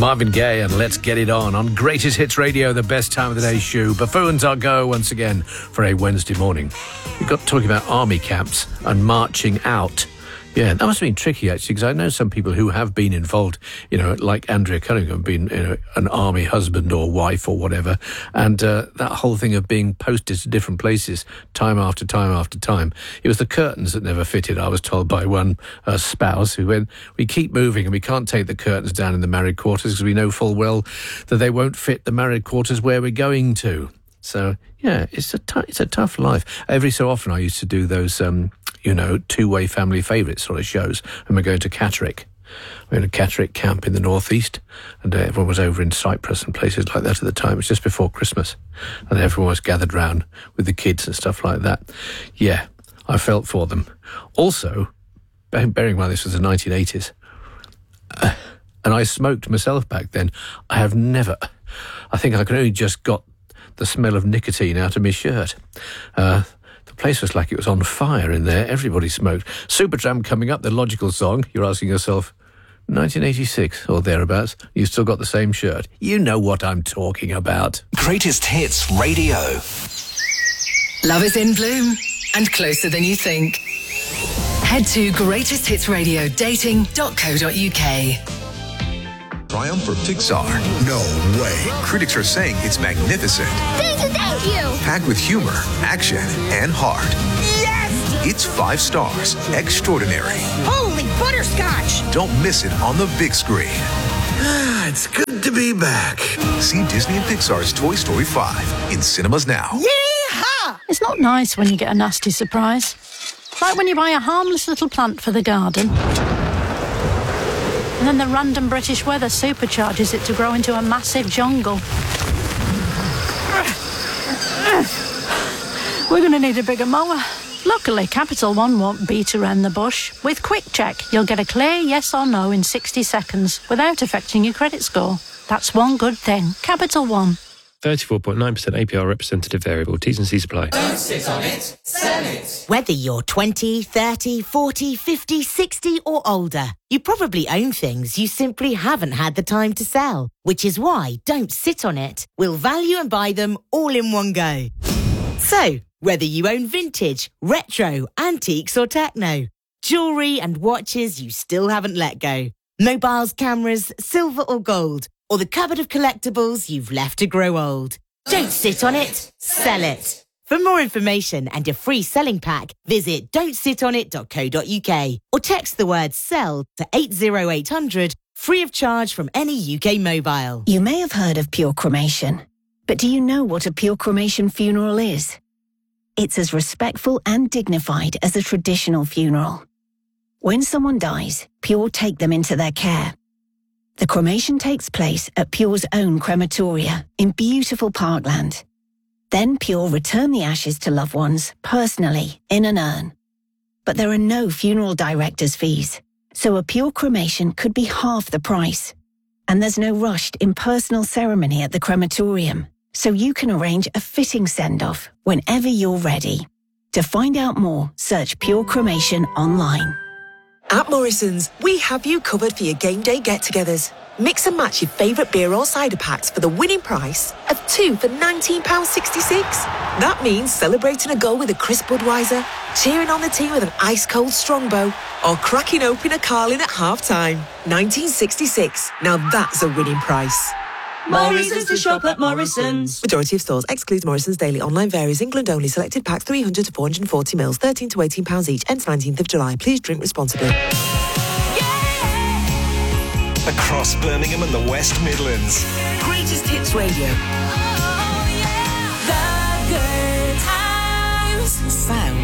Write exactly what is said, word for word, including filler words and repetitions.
Marvin Gaye and Let's Get It On on Greatest Hits Radio, the best time of the day shoe. Buffoons are go once again for a Wednesday morning. We got talking about army camps and marching out. Yeah, that must have been tricky, actually, because I know some people who have been involved, you know, like Andrea Cunningham, been you know, an army husband or wife or whatever, and uh, that whole thing of being posted to different places time after time after time. It was the curtains that never fitted, I was told by one uh, spouse, who went, we keep moving and we can't take the curtains down in the married quarters because we know full well that they won't fit the married quarters where we're going to. So, yeah, it's a, t- it's a tough life. Every so often I used to do those... Um, you know, two-way family favourite sort of shows. And we're going to Catterick. We're in a Catterick camp in the northeast, and uh, everyone was over in Cyprus and places like that at the time. It was just before Christmas, and everyone was gathered round with the kids and stuff like that. Yeah, I felt for them. Also, bearing in mind this was the nineteen eighties, uh, and I smoked myself back then. I have never... I think I could only just got the smell of nicotine out of my shirt. Uh... The place was like it was on fire in there. Everybody smoked. Supertramp coming up, the logical song. You're asking yourself, nineteen eighty-six or thereabouts, you still got the same shirt. You know what I'm talking about. Greatest Hits Radio. Love is in bloom and closer than you think. Head to greatest hits radio dating dot co dot uk. Triumph for Pixar. No way. Critics are saying it's magnificent. Thank you, thank you. Packed with humor, action, and heart. Yes! It's five stars. Extraordinary. Holy butterscotch! Don't miss it on the big screen. Ah, it's good to be back. See Disney and Pixar's Toy Story five in cinemas now. Yeehaw! It's not nice when you get a nasty surprise. Like when you buy a harmless little plant for the garden, and then the random British weather supercharges it to grow into a massive jungle. We're going to need a bigger mower. Luckily, Capital One won't beat around the bush. With Quick Check, you'll get a clear yes or no in sixty seconds without affecting your credit score. That's one good thing. Capital One. thirty-four point nine percent A P R representative variable. T's and C's apply. Don't sit on it, sell it. Whether you're twenty, thirty, forty, fifty, sixty or older, you probably own things you simply haven't had the time to sell. Which is why Don't Sit on It. We'll value and buy them all in one go. So, whether you own vintage, retro, antiques or techno, jewellery and watches you still haven't let go, mobiles, cameras, silver or gold, or the cupboard of collectibles you've left to grow old. Don't sit on it, sell it. For more information and your free selling pack, visit don't sit on it dot co dot uk or text the word SELL to eight oh eight hundred, free of charge from any U K mobile. You may have heard of pure cremation, but do you know what a pure cremation funeral is? It's as respectful and dignified as a traditional funeral. When someone dies, Pure take them into their care. The cremation takes place at Pure's own crematoria in beautiful Parkland. Then Pure return the ashes to loved ones personally in an urn. But there are no funeral director's fees, so a Pure cremation could be half the price. And there's no rushed impersonal ceremony at the crematorium, so you can arrange a fitting send-off whenever you're ready. To find out more, search Pure Cremation online. At Morrison's, we have you covered for your game day get-togethers. Mix and match your favourite beer or cider packs for the winning price of two for nineteen pounds sixty-six. That means celebrating a goal with a crisp Budweiser, cheering on the team with an ice-cold Strongbow, or cracking open a Carling at half-time. nineteen sixty-six. Now that's a winning price. Morrison's to shop at Morrison's. Majority of stores excludes Morrison's daily. Online varies. England only. Selected packs three hundred to four hundred forty mils, thirteen to eighteen pounds each. Ends nineteenth of July. Please drink responsibly. Across Birmingham and the West Midlands. Greatest Hits Radio.